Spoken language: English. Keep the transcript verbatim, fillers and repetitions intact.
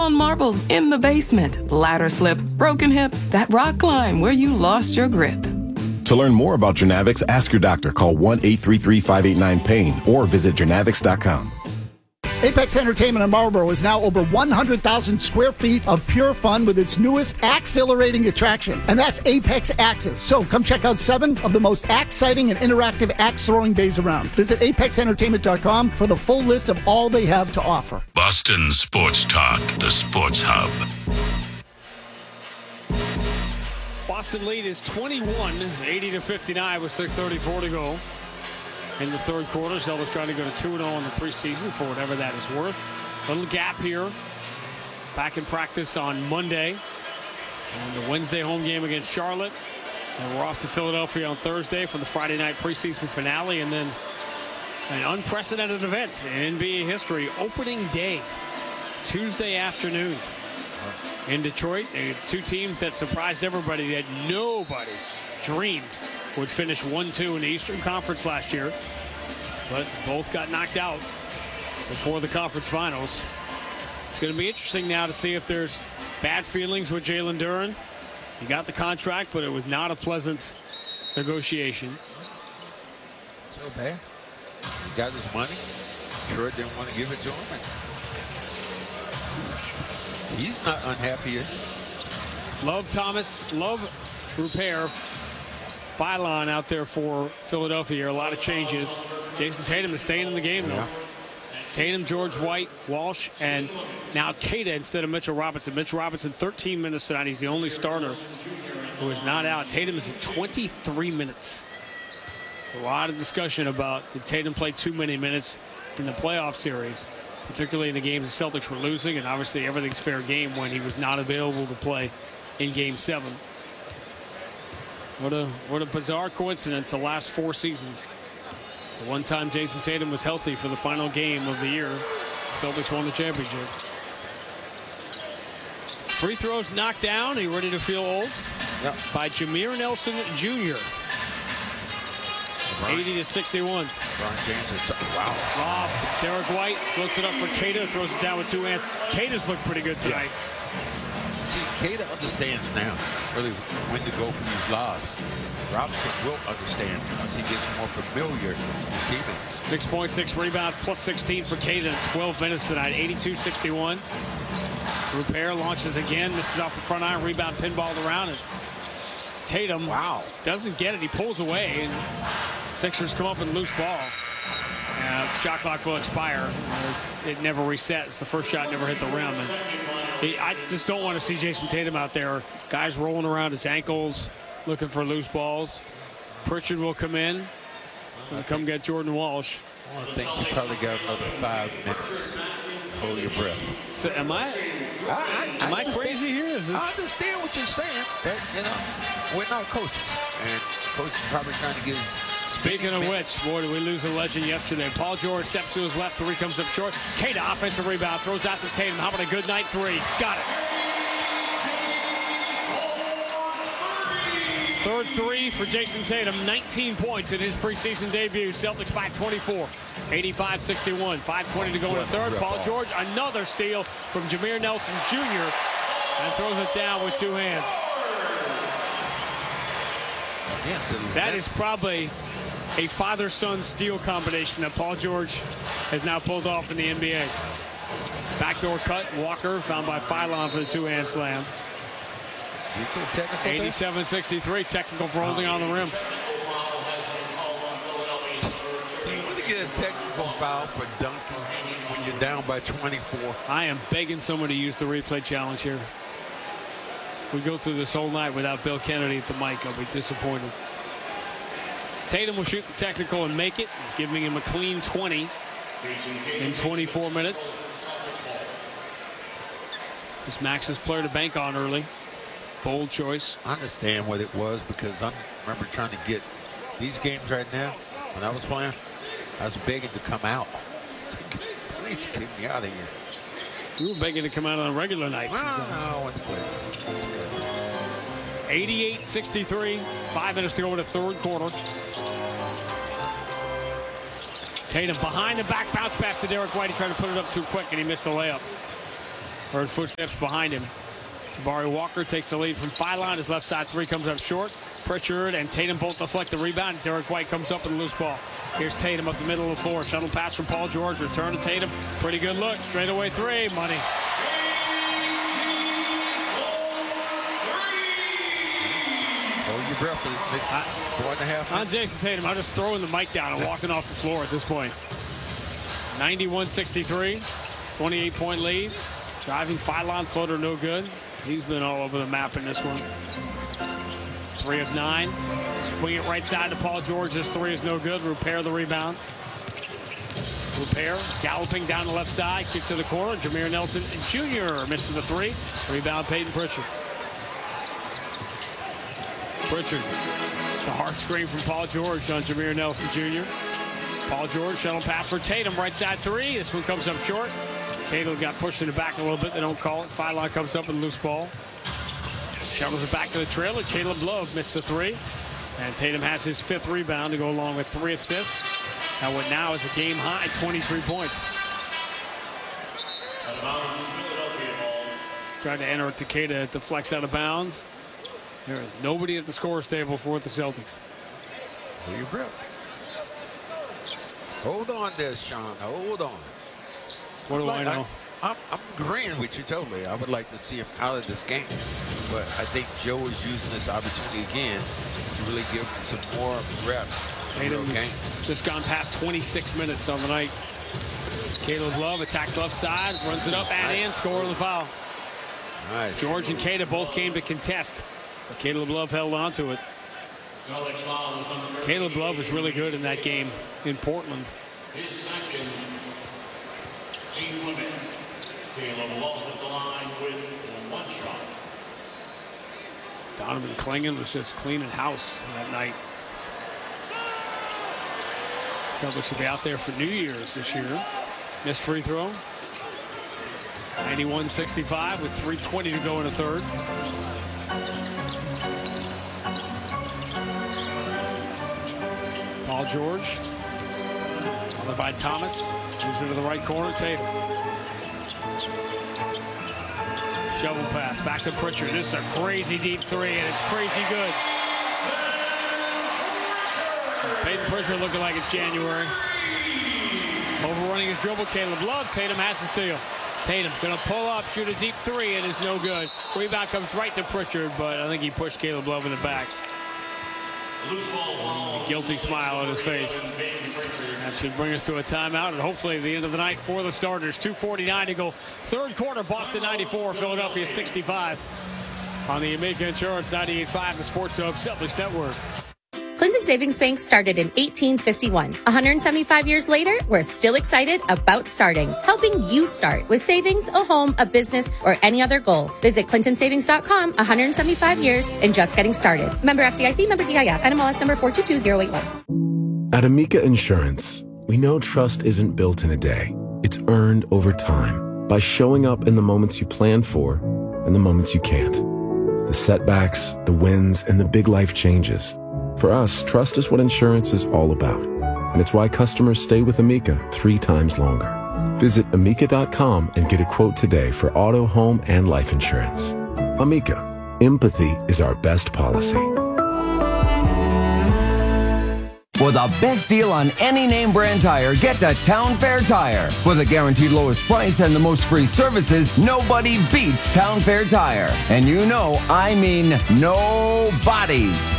Fallen marbles in the basement, ladder slip, broken hip, that rock climb where you lost your grip. To learn more about Genavix, ask your doctor. Call one eight three three, five eight nine, pain or visit genavix dot com. Apex Entertainment in Marlboro is now over one hundred thousand square feet of pure fun with its newest exhilarating attraction, and that's Apex Axes. So come check out seven of the most exciting and interactive axe-throwing bays around. Visit apex entertainment dot com for the full list of all they have to offer. Boston Sports Talk, the Sports Hub. Boston lead is twenty-one, eighty to fifty-nine with six thirty-four to go. In the third quarter, Celtics trying to go to two and oh in the preseason for whatever that is worth. Little gap here. Back in practice on Monday. And the Wednesday home game against Charlotte. And we're off to Philadelphia on Thursday for the Friday night preseason finale. And then an unprecedented event in N B A history. Opening day, Tuesday afternoon in Detroit. Two teams that surprised everybody, that nobody dreamed would finish one two in the Eastern Conference last year, but both got knocked out before the conference finals. It's going to be interesting now to see if there's bad feelings with Jalen Duren. He got the contract, but it was not a pleasant negotiation. So bad. He got his money. Sure didn't want to give it to him. He's not unhappy. Love Thomas. Love Rupert. Phylon out there for Philadelphia. A lot of changes. Jason Tatum is staying in the game, though. Yeah. Tatum, George White, Walsh, and now Keita instead of Mitchell Robinson. Mitchell Robinson, thirteen minutes tonight. He's the only starter who is not out. Tatum is at twenty-three minutes. There's a lot of discussion about did Tatum play too many minutes in the playoff series, particularly in the games the Celtics were losing, and obviously everything's fair game when he was not available to play in Game seven. What a what a bizarre coincidence the last four seasons. The one time Jason Tatum was healthy for the final game of the year, Celtics won the championship. Free throws knocked down. Are you ready to feel old? Yep. By Jameer Nelson Junior eighty to sixty-one. Brian James is, wow. Rob, Derek White floats it up for Keita, throws it down with two hands. Keita's looked pretty good tonight. Yeah. See, Keita understands now really when to go for these lobs. Robinson will understand as he gets more familiar with his teammates. six point six rebounds, plus sixteen for Keita in twelve minutes tonight, eighty-two sixty-one. Rupert launches again, misses off the front iron, rebound pinballed around, and Tatum wow. doesn't get it. He pulls away, and Sixers come up with a loose ball. Uh, shot clock will expire. It never resets. The first shot never hit the rim. And he, I just don't want to see Jason Tatum out there. Guys rolling around his ankles, looking for loose balls. Pritchard will come in and come get Jordan Walsh. I think you probably got another five minutes. Hold your breath. So am I? I, I am I, I crazy here? Is this... I understand what you're saying, but you know, we're not coaches, and coaches probably trying to give. Speaking of which, boy, did we lose a legend yesterday. Paul George steps to his left, three comes up short. Keita, offensive rebound, throws out to Tatum. How about a good night three? Got it. Third three for Jason Tatum, nineteen points in his preseason debut. Celtics by twenty-four, eighty-five sixty-one. five twenty to go in the third. Paul George, another steal from Jameer Nelson Junior and throws it down with two hands. That is probably a father-son steal combination that Paul George has now pulled off in the N B A. Backdoor cut, Walker found by Phylon for the two-hand slam. eighty-seven sixty-three, technical for holding on the rim. You want to get a technical foul for dunking when you're down by twenty-four. I am begging someone to use the replay challenge here. If we go through this whole night without Bill Kennedy at the mic, I'll be disappointed. Tatum will shoot the technical and make it, giving him a clean twenty in twenty-four minutes. This Max's player to bank on early. Bold choice. I understand what it was because I remember trying to get these games right now. When I was playing, I was begging to come out. Please get me out of here. You were begging to come out on regular nights. No, no, it's good. eighty-eight sixty-three. Five minutes to go in the third quarter. Tatum behind the back bounce pass to Derek White. He tried to put it up too quick and he missed the layup. Heard footsteps behind him. Jabari Walker takes the lead from Philon. His left side three comes up short. Pritchard and Tatum both deflect the rebound. Derek White comes up with a loose ball. Here's Tatum up the middle of the floor. Shuttle pass from Paul George. Return to Tatum. Pretty good look. Straight away three. Money. Hold your breath for this next I, four and a half. On Jason Tatum, I'm just throwing the mic down and walking off the floor at this point. ninety-one sixty-three. twenty-eight point lead. Driving Philon floater no good. He's been all over the map in this one. Three of nine. Swing it right side to Paul George. This three is no good. Repair the rebound. Repair galloping down the left side. Kick to the corner. Jameer Nelson Junior misses the three. Rebound Peyton Pritchard. Pritchard. It's a hard screen from Paul George on Jameer Nelson Junior Paul George shuttle pass for Tatum. Right side three. This one comes up short. Cato got pushed in the back a little bit. They don't call it. Philon comes up with a loose ball. Shovels it back to the trailer. Caleb Love missed the three. And Tatum has his fifth rebound to go along with three assists. And what now is a game high twenty-three points. Tried to enter it to Takeda. It deflects out of bounds. There is nobody at the scorer's table for the Celtics. Hold your breath. Hold on there, Sean. Hold on. What do like, I know? I, I'm, I'm agreeing with you totally. I would like to see him out of this game. But I think Joe is using this opportunity again to really give him some more reps. Tatum's just gone past twenty-six minutes on the night. Caleb Love attacks left side, runs it up and in, score the foul. Nice. George and Cada both came to contest, but Caleb Love held on to it. Caleb Love was really good in that game in Portland. His second team limit. Caleb Love at the line with one shot. Donovan Clingan was just cleaning house that night. Celtics will be out there for New Year's this year. Missed free throw. ninety-one sixty-five with three twenty to go in the third. Paul George. Followed by Thomas. Moves into the right corner. Tatum. Shovel pass back to Pritchard. This is a crazy deep three, and it's crazy good. Peyton Pritchard looking like it's January. Overrunning his dribble. Caleb Love. Tatum has to steal. Tatum going to pull up, shoot a deep three, and it's no good. Rebound comes right to Pritchard, but I think he pushed Caleb Love in the back. A guilty smile on his face. That should bring us to a timeout, and hopefully the end of the night for the starters. two forty-nine to go. Third quarter, Boston ninety-four, Philadelphia sixty-five. On the Amica Insurance ninety-eight point five, the Sports Hub Celtics Network. Clinton Savings Bank started in eighteen fifty-one. one hundred seventy-five years later, we're still excited about starting, helping you start with savings, a home, a business, or any other goal. Visit clinton savings dot com. one hundred seventy-five years and just getting started. Member F D I C, member D I F, N M L S number four two two zero eight one. At Amica Insurance, we know trust isn't built in a day. It's earned over time by showing up in the moments you plan for and the moments you can't. The setbacks, the wins, and the big life changes. For us, trust is what insurance is all about. And it's why customers stay with Amica three times longer. Visit amica dot com and get a quote today for auto, home, and life insurance. Amica, empathy is our best policy. For the best deal on any name brand tire, get to Town Fair Tire. For the guaranteed lowest price and the most free services, nobody beats Town Fair Tire. And you know, I mean nobody.